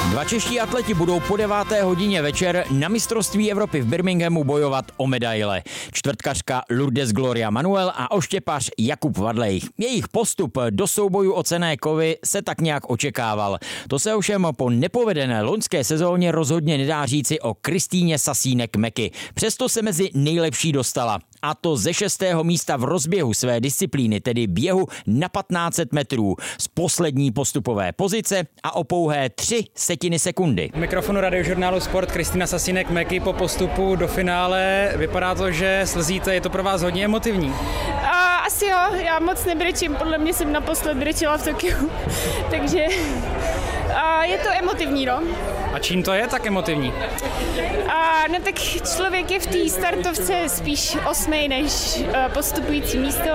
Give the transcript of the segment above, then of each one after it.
Dva čeští atleti budou po 9. hodině večer na mistrovství Evropy v Birminghamu bojovat o medaile. Čtvrtkařka Lourdes Gloria Manuel a oštěpař Jakub Vadlejch. Jejich postup do souboju o cenné kovy se tak nějak očekával. To se ovšem po nepovedené loňské sezóně rozhodně nedá říci o Kristýně Sasínek-Meky. Přesto se mezi nejlepší dostala. A to ze 6. místa v rozběhu své disciplíny, tedy běhu na 1500 metrů z poslední postupové pozice a o pouhé 0,3 sekundy. Mikrofonu Radiožurnálu Sport Kristýna Sasínek-Meky po postupu do finále. Vypadá to, že slzíte, je to pro vás hodně emotivní. Asi jo, já moc nebrečím, podle mě jsem naposled brečela v Tokiu, takže je to emotivní, no. A čím to je tak emotivní? No tak člověk je v té startovce spíš 8. než postupující místo.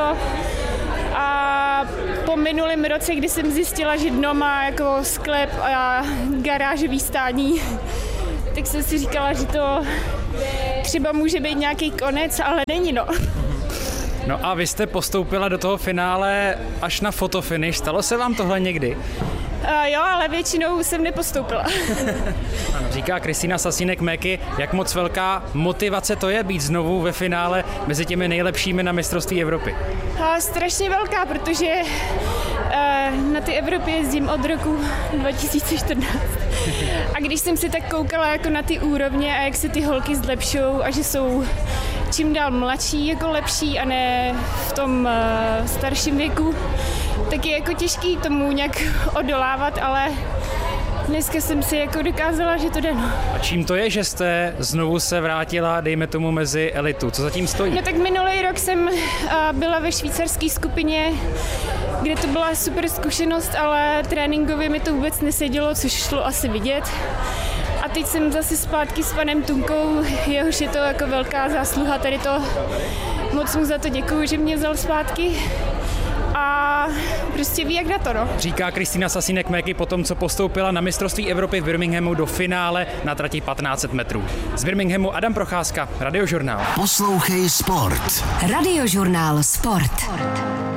A po minulém roce, kdy jsem zjistila, že dno má jako sklep a garážový stání, tak jsem si říkala, že to třeba může být nějaký konec, ale není, no. No a vy jste postoupila do toho finále až na fotofinish. Stalo se vám tohle někdy? Jo, ale většinou jsem nepostoupila. Ano, říká Kristýna Sasínek-Meky, jak moc velká motivace to je být znovu ve finále mezi těmi nejlepšími na mistrovství Evropy. Strašně velká, protože na ty Evropy jezdím od roku 2014. A když jsem si tak koukala jako na ty úrovně a jak se ty holky zlepšou a že jsou čím dál mladší jako lepší a ne v tom starším věku, tak je jako těžký tomu nějak odolávat, ale dneska jsem si jako dokázala, že to jde. No. A čím to je, že jste znovu se vrátila, dejme tomu, mezi elitu? Co zatím stojí? No tak minulý rok jsem byla ve švýcarské skupině, kde to byla super zkušenost, ale tréninkově mi to vůbec nesedělo, což šlo asi vidět. A teď jsem zase zpátky s panem Tunkou, jehož je to jako velká zásluha, tady to moc mu za to děkuju, že mě vzal zpátky. A prostě ví, jak na to, no. Říká Kristýna Sasínek-Meky po tom, co postoupila na mistrovství Evropy v Birminghamu do finále na trati 1500 metrů. Z Birminghamu Adam Procházka, Radiožurnál. Poslouchej Sport. Radiožurnál Sport.